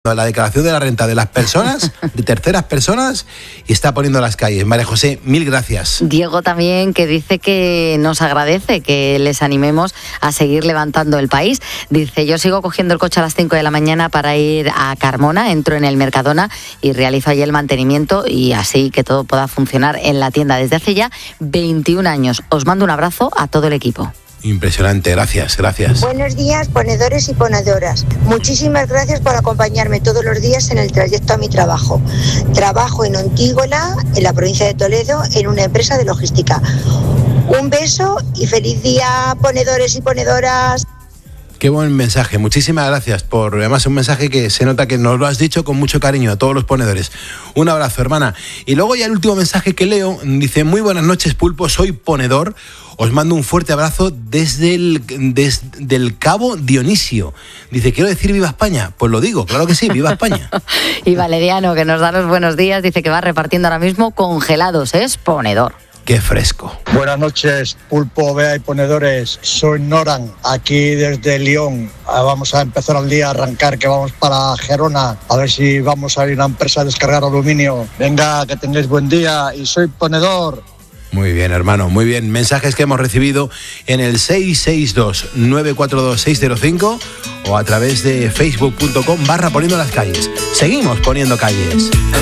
la declaración de la renta de las personas, de terceras personas, y está poniendo las calles. María José, mil gracias. Diego también, que dice que nos agradece que les animemos a seguir levantando el país. Dice, yo sigo cogiendo el coche a las 5 de la mañana para ir a Carmona, entro en el Mercadona y realizo allí el mantenimiento y así que todo pueda funcionar en la tienda desde hace ya 21 años. Os mando un abrazo a todo el equipo. Impresionante, gracias. Buenos días, ponedores y ponedoras. Muchísimas gracias por acompañarme todos los días en el trayecto a mi trabajo. Trabajo en Ontígola, en la provincia de Toledo, en una empresa de logística. Un beso y feliz día, ponedores y ponedoras. Qué buen mensaje, muchísimas gracias por, además, un mensaje que se nota que nos lo has dicho con mucho cariño a todos los ponedores. Un abrazo, hermana. Y luego ya el último mensaje que leo, dice, muy buenas noches, Pulpo, soy ponedor, os mando un fuerte abrazo desde el Cabo Dionisio. Dice, quiero decir viva España. Pues lo digo, claro que sí, viva España. Y Valeriano, que nos da los buenos días, dice que va repartiendo ahora mismo congelados, es ponedor. Qué fresco. Buenas noches, Pulpo, Bea y ponedores. Soy Noran, aquí desde Lyon. Vamos a empezar el día a arrancar, que vamos para Gerona. A ver si vamos a ir a una empresa a descargar aluminio. Venga, que tengáis buen día y soy ponedor. Muy bien, hermano, muy bien. Mensajes que hemos recibido en el 662-942-605 o a través de facebook.com/poniendo las calles. Seguimos poniendo calles.